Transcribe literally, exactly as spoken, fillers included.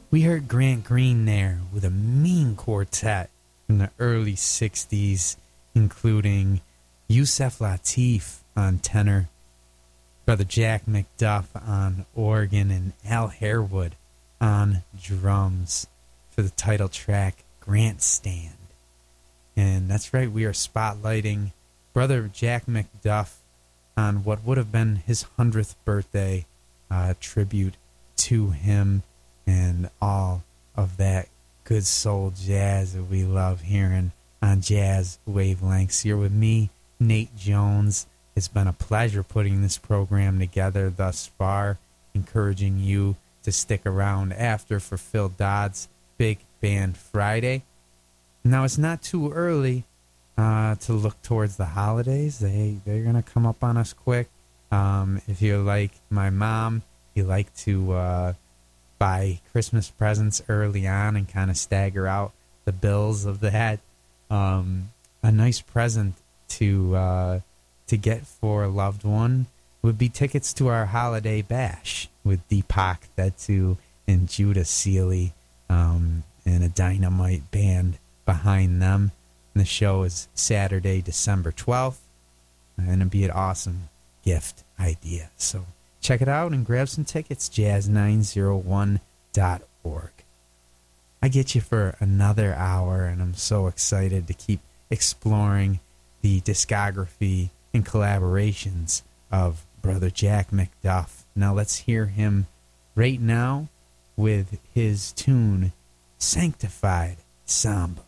We heard Grant Green there with a mean quartet from the early sixties, including Yusef Lateef on tenor, Brother Jack McDuff on organ, and Al Harewood on drums for the title track, Grant Stand. And that's right, we are spotlighting Brother Jack McDuff on what would have been his hundredth birthday uh, tribute to him and all of that good soul jazz that we love hearing on Jazz Wavelengths. You're with me, Nate Jones. It's been a pleasure putting this program together thus far, encouraging you to stick around after for Phil Dodd's Big Band Friday. Now, it's not too early uh, to look towards the holidays. They, they're going to come up on us quick. Um, if you're like my mom, you like to uh, buy Christmas presents early on and kind of stagger out the bills of that. Um, a nice present to uh, to get for a loved one would be tickets to our holiday bash with Deepak Detu and Judah Seeley um, and a dynamite band behind them. And the show is Saturday, December twelfth, and it'd be an awesome gift idea. So check it out and grab some tickets, jazz nine oh one dot org. I get you for another hour, and I'm so excited to keep exploring the discography and collaborations of Brother Jack McDuff. Now let's hear him right now with his tune, Sanctified Samba.